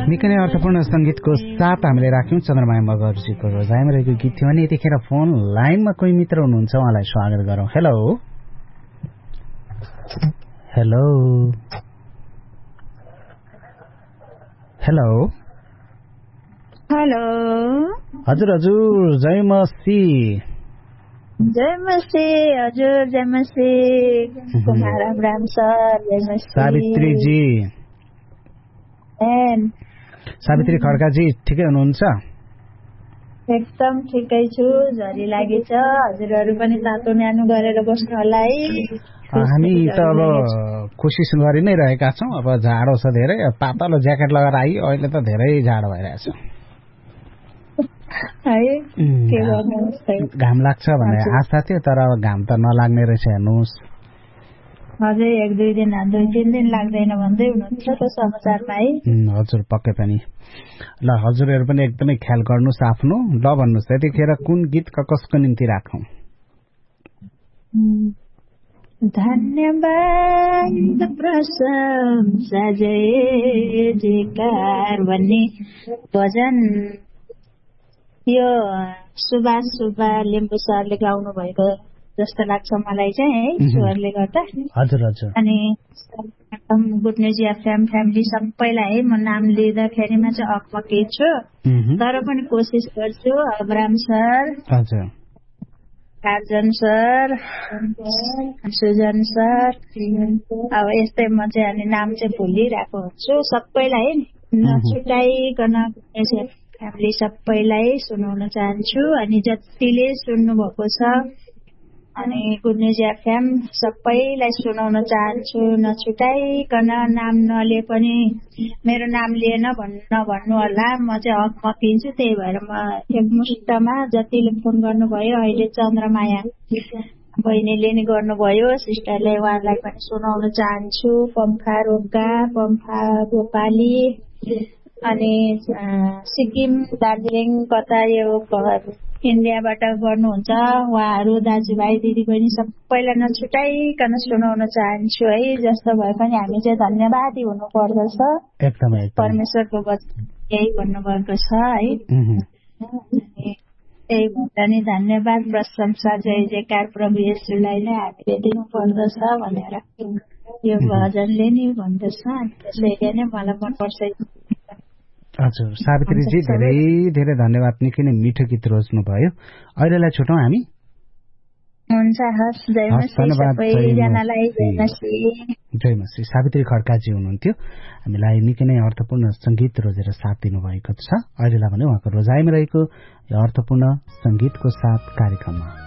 निकै नै अर्थपूर्ण संगीतको साथ हामीले राख्यौं चन्द्रमाया मगरजीको रोजाइमा रहेको गीत थियो भने यतिखेर फोन लाइनमा कोही मित्र हुनुहुन्छ, उहाँलाई स्वागत गरौं। हेलो हेलो हेलो हेलो हजुर हजुर, जय मसी। जय मसी हजुर, जय मसी। कुमार राम सर, जय मसी। सावित्रीजी, सावित्री खड्काजी ठिकै हुनुहुन्छ? एकदम ठिकै छु, झरी लागेछ। हजुरहरू पनि तातो न्यानो गरेर बस्नु होला है। हामी त अब कोसिस गरि नै रहेका छौं। अब जाडो छ धेरै, पातलो ज्याकेट लगाएर आइयो, अहिले त धेरै जाडो भइरहेछ है। के गर्नु, घाम लाग्छ भन्ने आशा थियो, तर अब घाम त नलाग्ने रहेछ। हेर्नुहोस्, अझै 1-2 दिन 2-3 दिन लाग्दैन भन्दै हुनुहुन्छ त समाचारमा है। हजुर पक्कै पनि। ल हजुरहरू पनि एकदमै ख्याल गर्नुहोस् आफ्नो। ल भन्नुहोस्, यतिखेर कुन गीत कसको निम्ति राखौं? धन्यवाद प्रशंसा जय जयकार भन्ने भजन यो सुभाष सुब्बा लिम्बू सरले गाउनु भएको जस्तो लाग्छ मलाई चाहिँ है, स्वरले गर्दा। हजुर हजुर। अनि गुड न्युज एफएम फ्यामिली सबैलाई है, म नाम लिँदाखेरिमा चाहिँ अकबकी छु, तर पनि कोसिस गर्छु। अब्राम सर, हजुर, कार्जन सर, सुजन सर, अब यस्तै म चाहिँ अनि नाम चाहिँ भुलिरहेको हुन्छु। सबैलाई नछुटाइकन फ्यामिली सबैलाई सुनाउन चाहन्छु। अनि जतिले सुन्नु भएको छ अनि गुड न्युज एफएम सबैलाई सुनाउन चाहन्छु, नछुटाइकन। नाम नलिए पनि मेरो नाम लिएन नभन्नु होला, म चाहिँ हक मकिन्छु। त्यही भएर म एकमुष्टमा जतिले फोन गर्नुभयो, अहिले चन्द्रमाया बहिनीले नि गर्नुभयो, सिस्टरले, उहाँलाई पनि सुनाउन चाहन्छु। पम्फा रोक्का, पम्फा गोपाली, अनि सिक्किम, दार्जिलिङ, कता यो इन्डियाबाट गर्नुहुन्छ उहाँहरू, दाजुभाइ दिदीबहिनी सबैलाई नछुटाइकन सुनाउन चाहन्छु है। जस्तो भए पनि हामी चाहिँ धन्यवादी हुनु पर्दछ। एकदमै परमेश्वरको वचन यही भन्नुभएको छ है। त्यही भन्दा नि धन्यवाद प्रशंसा जय जयकार प्रभु येशूलाई नै हामीले दिनु पर्दछ भनेर यो भजनले नि भन्दछ। त्यसैले नै मलाई मनपर्छ। हजुर सावित्रीजी, धेरै धेरै धन्यवाद। निकै नै मिठो गीत रोज्नु भयो। अहिलेलाई छुटौँ हामी। हुन्छ, हस्, जय मसी सबैजनालाई, जय मसी। जय मसी। सावित्री खड्काजी हुनुहुन्थ्यो, हामीलाई निकै नै अर्थपूर्ण संगीत रोजेर साथ दिनुभएको छ। अहिलेलाई भने उहाँको रोजाइमा रहेको यो अर्थपूर्ण संगीतको साथ कार्यक्रममा